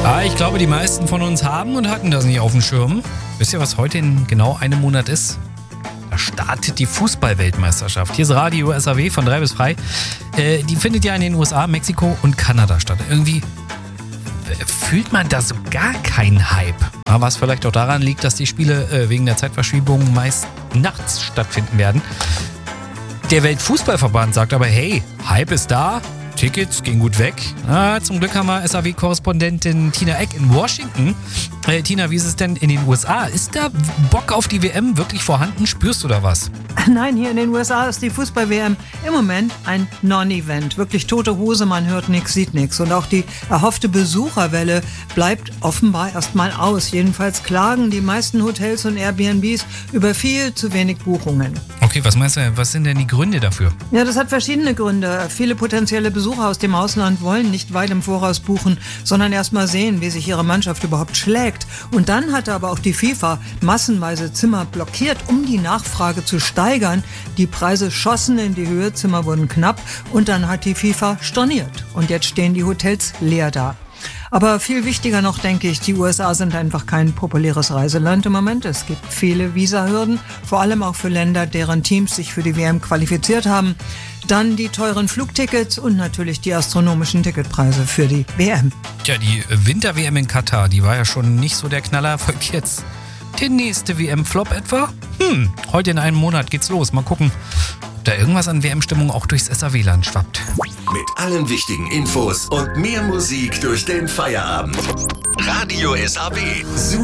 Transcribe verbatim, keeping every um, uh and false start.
Ah, ich glaube, die meisten von uns haben und hatten das nicht auf dem Schirm. Wisst ihr, was heute in genau einem Monat ist? Da startet die Fußball-Weltmeisterschaft. Hier ist Radio S A W von drei bis frei. Äh, die findet ja in den U S A, Mexiko und Kanada statt. Irgendwie fühlt man da so gar keinen Hype. Ja, was vielleicht auch daran liegt, dass die Spiele äh, wegen der Zeitverschiebung meist nachts stattfinden werden. Der Weltfußballverband sagt aber, hey, Hype ist da. Tickets gehen gut weg. Ah, zum Glück haben wir S A W-Korrespondentin Tina Eck in Washington. Äh, Tina, wie ist es denn in den U S A? Ist da Bock auf die W M wirklich vorhanden? Spürst du da was? Nein, hier in den U S A ist die Fußball-W M im Moment ein Non-Event. Wirklich tote Hose, man hört nichts, sieht nichts. Und auch die erhoffte Besucherwelle bleibt offenbar erstmal aus. Jedenfalls klagen die meisten Hotels und Airbnbs über viel zu wenig Buchungen. Okay, was meinst du, was sind denn die Gründe dafür? Ja, das hat verschiedene Gründe. Viele potenzielle Besucher aus dem Ausland wollen nicht weit im Voraus buchen, sondern erst mal sehen, wie sich ihre Mannschaft überhaupt schlägt. Und dann hatte aber auch die FIFA massenweise Zimmer blockiert, um die Nachfrage zu steigern. Die Preise schossen in die Höhe, Zimmer wurden knapp und dann hat die FIFA storniert. Und jetzt stehen die Hotels leer da. Aber viel wichtiger noch, denke ich, die U S A sind einfach kein populäres Reiseland im Moment. Es gibt viele Visahürden, vor allem auch für Länder, deren Teams sich für die W M qualifiziert haben. Dann die teuren Flugtickets und natürlich die astronomischen Ticketpreise für die W M. Tja, die Winter-W M in Katar, die war ja schon nicht so der Knallererfolg jetzt. Die nächste W M-Flop etwa? Hm, heute in einem Monat geht's los. Mal gucken, ob da irgendwas an W M-Stimmung auch durchs S A W-Land schwappt. Mit allen wichtigen Infos und mehr Musik durch den Feierabend. Radio S A W. Super.